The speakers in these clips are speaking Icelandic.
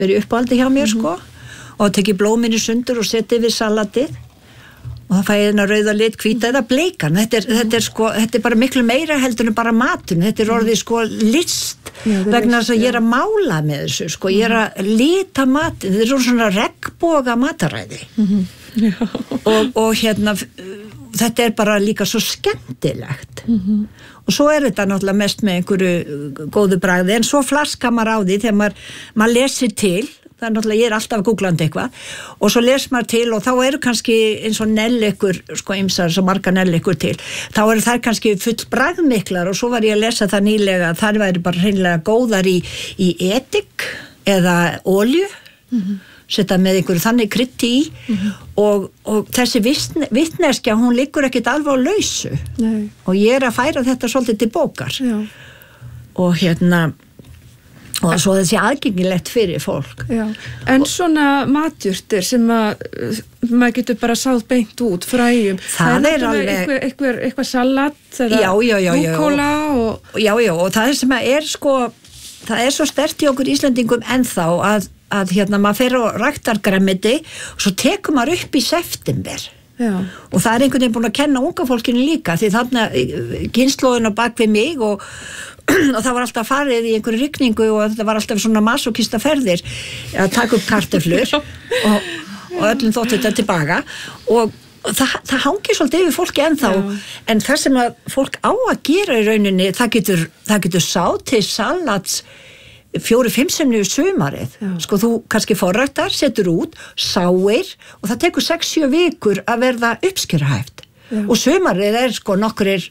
verið uppáldi hjá mér sko og tekið blómin í sundur og setið við salatið og það fæði þennan rauða lit, hvíta eða bleikan þetta er bara miklu meira heldur en bara matun, þetta er orðið sko list vegna þess að ég er að mála með þessu sko, ég er að lita matin, þetta er svona regnboga mataræði og hérna þetta er bara líka svo skemmtilegt og svo er þetta náttúrulega mest með einhverju góðu bragði en svo flaskar maður á því þegar maður lesir til það er náttúrulega, ég er alltaf googlandi eitthvað og svo les maður til og þá eru kannski eins og nellikur, sko ýmsar svo marga nellikur til, þá eru þær kannski full bragðmiklar og svo var ég að lesa það nýlega að þær væri bara hreinlega góðar í edik eða olju setja með einhverju þannig krytti í og þessi vitneskja hún liggur ekkert alveg á lausu og ég er að færa þetta svolítið til bókar og hérna og svo þessi aðgengilegt fyrir fólk En svona matjurtir sem maður getur bara sáð beint út fræjum, það er alveg eitthvað salat eða rúkóla og það sem er sko það er svo sterkt í okkur Íslendingum ennþá að hérna maður fer og ræktar grænmeti og svo tekur maður upp í september og það er einhvern veginn búin að kenna unga fólkinu líka því þarna kynslóðin á bak við mig og það var alltaf farið í einhverju rigningu og þetta var alltaf svona masokista ferðir að taka upp kartöflur og öllum þótt þetta tilbaka og það hangir svolítið yfir fólki ennþá en það sem að fólk á að gera í rauninni það getur sáð til salats 4-5 sinnum sumarið sko þú kannski forræktar, setur út sáir og það tekur 6-7 vikur að verða uppskerahæft og sumarið er sko nokkrar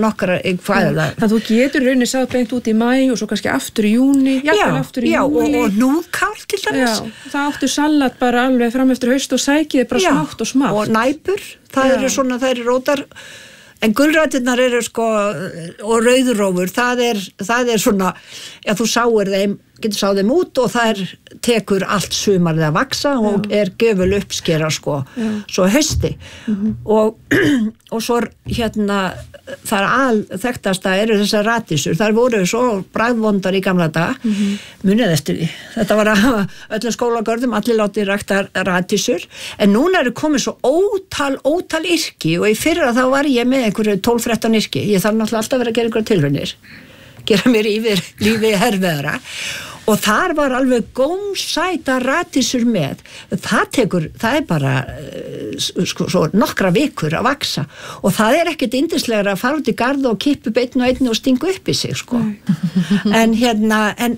þannig að þú getur rauninni sáð beint út í maí og svo kannski aftur í júni aftur í júli og núðkál til dæmis það áttu salat bara alveg fram eftir haust og sækið bara smátt og smátt og næpur, það eru svona það eru rótar en gulræturnar eru sko og rauðrófur, það er svona þú getur sáð þeim út og það tekur allt sumarið að vaksa og er gjöful uppskera sko svo hausti og svo hérna það þekktasta eru þessar ratísur þar voru svo bragðvondar í gamla dag munið eftir því þetta var að öllum skólagörðum allir látið rækta ratísur en núna eru komið svo ótal yrki og í fyrra þá var ég með einhverju 12-13 yrki ég þarf náttúrulega alltaf að vera að gera einhverja tilraunir gera mér yfir lífi herfiðara og þar var alveg gómsæta ratísur með það er bara svo nokkra vikur að vaksa og það er ekkert yndislegra að fara út í garð og kippa upp einn og einn og stinga upp í sig sko en hérna en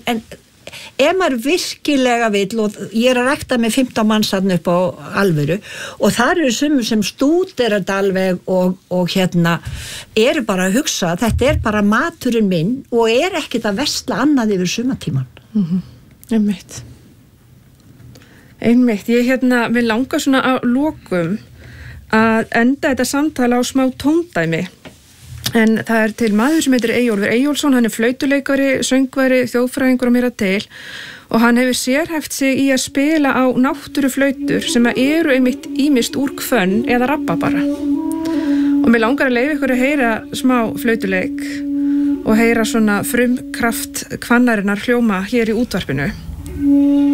ef maður virkilega vill og ég er að rækta með 15 manns þarna upp á alvöru og þar eru sumur sem stúdera þetta alveg og hérna eru bara að hugsa þetta er bara maturinn minn og er ekkert að versla annað yfir sumartíman Einmitt ég mér langar svona að lokum að enda þetta samtala á smá tóndæmi en það er til maður sem heitir Eyjólfur Eyjólfsson, hann er flautuleikari, söngvari, þjóðfræðingur og meira til og hann hefur sérhæft sig í að spila á náttúruflautur sem eru einmitt ýmist úr hvönn eða rababara og mér langar að leyfa ykkur að heyra smá flautuleik og heyra svona frumkraft hvannarinnar hljóma hér í útvarpinu